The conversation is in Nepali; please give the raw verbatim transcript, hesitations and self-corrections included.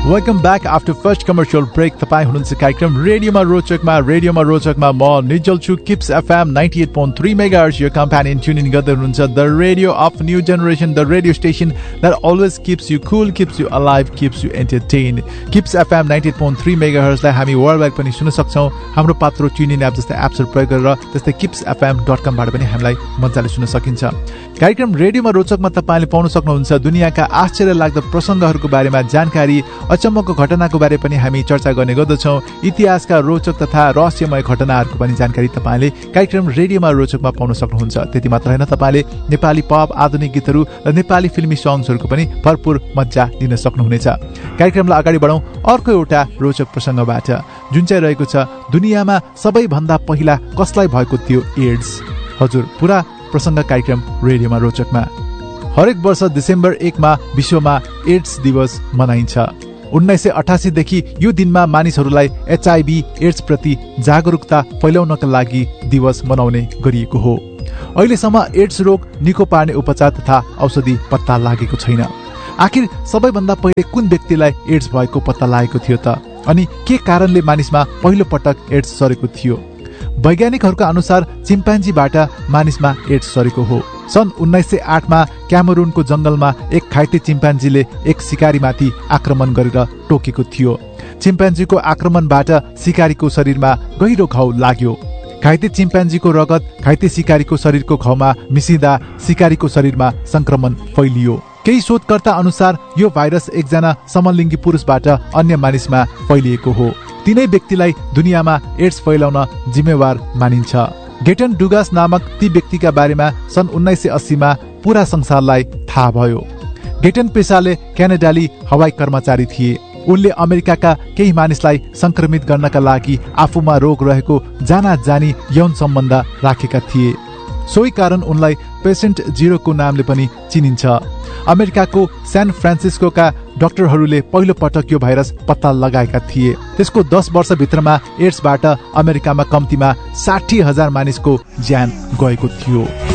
Welcome back after first commercial brake. तपाईँ हुनुहुन्छ कार्यक्रम रेडियोमा रोचकमा। रेडियोमा रोचकमा म निजल छु। Kips FM ninety at point three megahertz यो कम्प्यानियन ट्युनिङ गर्दै हुनुहुन्छ। The radio of new generation, the radio station that always kips you Kul, kips you alive, kips you entertain. Kips FM ninety at point three मेगाहर्ट्जलाई हामी वर्ल्ड वाइड पनि सुन्न सक्छौँ। हाम्रो पात्रो ट्युनिङ एप जस्तै एप्सहरू प्रयोग गरेर, जस्तै किप्स एफएम डट कमबाट पनि हामीलाई मजाले सुन्न सकिन्छ। कार्यक्रम रेडियोमा रोचकमा तपाईँले पाउन सक्नुहुन्छ दुनियाँका आश्चर्य लाग्दो प्रसङ्गहरूको बारेमा जानकारी, अचम्मको घटनाको बारे पनि हामी चर्चा गर्ने गर्दछौँ। इतिहासका रोचक तथा रहस्यमय घटनाहरूको पनि जानकारी तपाईँले कार्यक्रम रेडियोमा रोचकमा पाउन सक्नुहुन्छ। त्यति मात्र होइन, तपाईँले नेपाली पप, आधुनिक गीतहरू र नेपाली फिल्मी सङ्ग्सहरूको पनि भरपूर मजा लिन सक्नुहुनेछ। कार्यक्रमलाई अगाडि बढौँ अर्को एउटा रोचक प्रसङ्गबाट, जुन चाहिँ रहेको छ दुनियाँमा सबैभन्दा पहिला कसलाई भएको थियो एड्स। हजुर, पुरा प्रसङ्ग कार्यक्रम रेडियोमा रोचकमा। हरेक वर्ष डिसेम्बर एकमा विश्वमा एड्स दिवस मनाइन्छ। उन्नाइस सय अठासीदेखि यो दिनमा मानिसहरूलाई एचआईभी एड्स प्रति जागरुकता फैलाउनका लागि दिवस मनाउने गरिएको हो। अहिलेसम्म एड्स रोग निको पार्ने उपचार तथा औषधि पत्ता लागेको छैन। आखिर सबैभन्दा पहिले कुन व्यक्तिलाई एड्स भएको पत्ता लागेको थियो त? अनि के कारणले मानिसमा पहिलो पटक एड्स सरेको थियो? वैज्ञानिकहरूका अनुसार चिम्पान्जीबाट मानिसमा एड्स सरेको हो। सन् उन्नाइस सय आठमा क्यामरूनको जंगलमा एक घाइते चिम्पान्जीले एक शिकारीमाथि आक्रमण गरेर टोकेको थियो। चिम्पान्जीको आक्रमणबाट शिकारीको शरीरमा गहिरो घाउ लाग्यो। घाइते चिम्पान्जीको रगत घाइते शिकारीको शरीरको घाउमा मिसिँदा शिकारीको शरीरमा संक्रमण फैलियो। केही शोधकर्ता अनुसार यो भाइरस एकजना समलिङ्गी पुरुषबाट अन्य मानिसमा फैलिएको हो। तिनै व्यक्तिलाई दुनियाँमा एड्स फैलाउन जिम्मेवार मानिन्छ। गेटन डुगास नामक ती व्यक्तिका बारेमा सन् उन्नाइस सय अस्सीमा पूरा संसारलाई थाहा भयो। गेटन पेसाले क्यानाडाली हवाई कर्मचारी थिए। उनले अमेरिकाका केही मानिसलाई संक्रमित गर्नका लागि आफूमा रोग रहेको जाना जानी यौन सम्बन्ध राखेका थिए। सोही कारण उनलाई पेसेन्ट जिरोको नामले पनि चिनिन्छ। अमेरिकाको सान फ्रान्सिस्कोका डाक्टरहरूले पहिलो पटक यो भाइरस पत्ता लगाएका थिए। त्यसको दस वर्षभित्रमा एड्सबाट अमेरिकामा कम्तीमा साठी हजार मानिसको ज्यान गएको थियो।